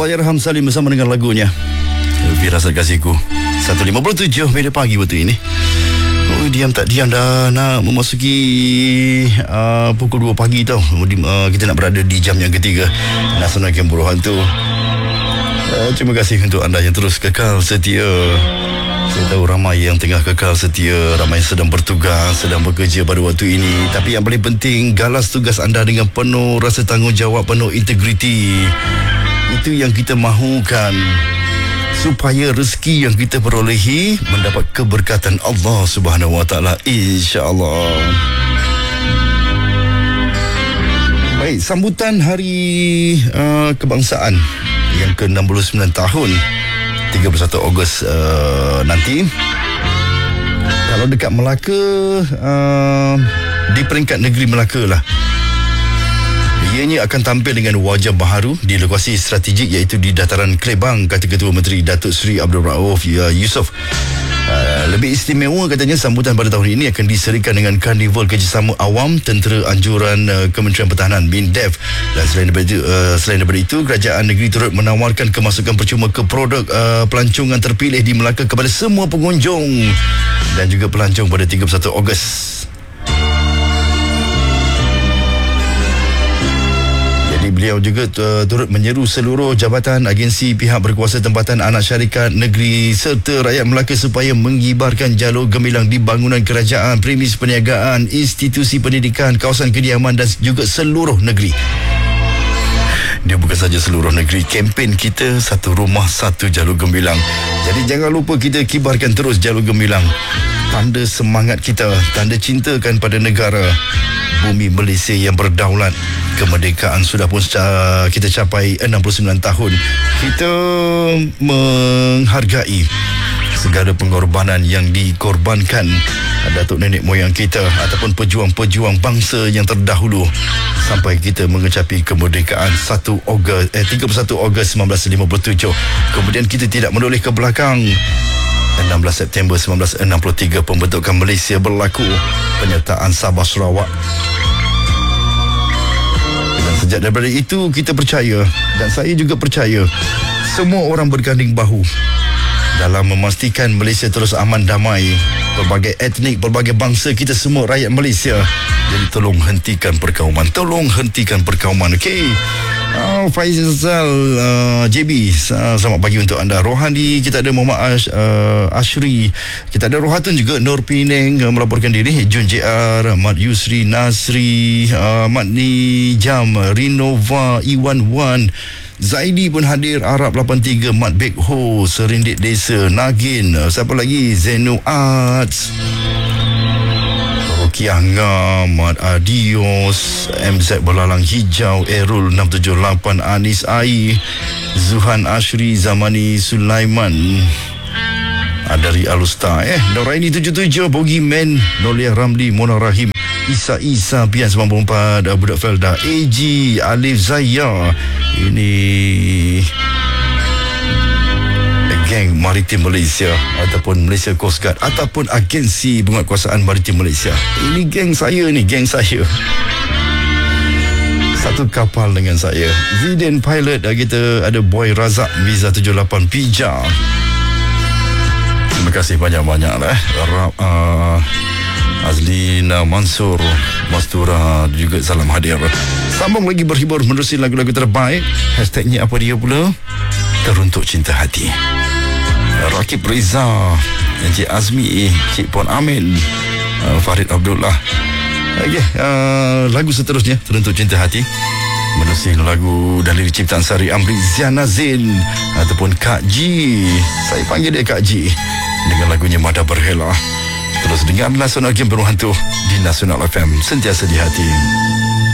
Allahyarham Salim bersama dengan lagunya Firasat Kasihku. 1.57 media pagi waktu ini. Oh, diam tak diam dah nak memasuki pukul 2 pagi tau. Kita nak berada di jam yang ketiga Nasional Kem Buruh Hantu. Terima kasih untuk anda yang terus kekal setia. Saya tahu ramai yang tengah kekal setia, ramai yang sedang bertugas, sedang bekerja pada waktu ini. Tapi yang paling penting, galas tugas anda dengan penuh rasa tanggungjawab, penuh integriti. Itu yang kita mahukan, supaya rezeki yang kita perolehi mendapat keberkatan Allah Subhanahu Wa Taala, insya-Allah. Baik, sambutan Hari Kebangsaan yang ke-69 tahun 31 Ogos nanti. Kalau dekat Melaka, di peringkat negeri Melaka lah, ianya akan tampil dengan wajah baharu di lokasi strategik iaitu di Dataran Klebang, kata Ketua Menteri Datuk Seri Abdul Rauf Yusof. Lebih istimewa katanya, sambutan pada tahun ini akan diserikan dengan karnival kerjasama awam tentera anjuran Kementerian Pertahanan MINDEF. Dan selain daripada itu, kerajaan negeri turut menawarkan kemasukan percuma ke produk pelancongan terpilih di Melaka kepada semua pengunjung dan juga pelancong pada 31 Ogos. Beliau juga turut menyeru seluruh jabatan, agensi, pihak berkuasa tempatan, anak syarikat negeri serta rakyat Melaka supaya mengibarkan jalur gemilang di bangunan kerajaan, premis perniagaan, institusi pendidikan, kawasan kediaman dan juga seluruh negeri. Dia bukan saja seluruh negeri. Kempen kita, satu rumah, satu jalur gemilang. Jadi jangan lupa kita kibarkan terus jalur gemilang. Tanda semangat kita, tanda cintakan pada negara. Bumi Malaysia yang berdaulat. Kemerdekaan sudah pun kita capai 69 tahun. Kita menghargai segala pengorbanan yang dikorbankan datuk nenek moyang kita ataupun pejuang-pejuang bangsa yang terdahulu sampai kita mengecapi kemerdekaan 31 Ogos 1957. Kemudian kita tidak menoleh ke belakang. 16 September 1963 pembentukan Malaysia berlaku, penyertaan Sabah Sarawak. Dan sejak daripada itu kita percaya, dan saya juga percaya, semua orang berganding bahu dalam memastikan Malaysia terus aman damai. Pelbagai etnik, pelbagai bangsa, kita semua rakyat Malaysia. Jadi tolong hentikan perkauman. Tolong hentikan perkauman. Okey. Faizal JB, selamat pagi untuk anda. Rohani, kita ada Muhammad Ashri, kita ada Rohatun juga, Nur Penang melaporkan diri, Jun JR, Mat Yusri, Nasri, Mat Nijam, Rinova, Iwan Wan, Zaidi pun hadir, Arab 83, Mat Bekho, Serindit Desa, Nagin, siapa lagi, Zeno Arts, Kianga, Mat Adios, MZ Belalang Hijau, Erul 678, Anis Ai, Zuhan Ashri, Zamani Sulaiman, dari Alusta, Noraini 77, Bogi Men, Nolia Ramli, Mona Rahim, Isa Pian 94, Budak Felda, AG, Alif Zaya. Ini geng Maritim Malaysia ataupun Malaysia Coast Guard ataupun agensi penguatkuasaan Maritim Malaysia. Ini geng saya ni, geng saya. Satu kapal dengan saya. Zidane Pilot, kita ada Boy Razak, Visa 78 Pija. Terima kasih banyak-banyak lah. Azlina Mansur, Mastura juga salam hadir. Sambung lagi berhibur menerusi lagu-lagu terbaik. Hashtagnya apa dia pula? Teruntuk Cinta Hati. Rakib Reza, Encik Azmi, Cik Puan Amin, Farid Abdullah. Okay, lagu seterusnya Teruntuk Cinta Hati menerusi lagu dari ciptaan Sari Amri Ziana Zain ataupun Kak G. Saya panggil dia Kak G, dengan lagunya Mada Berhela. Terus dengar Nasional Kem Buruh Hantu di Nasional FM, sentiasa di hati.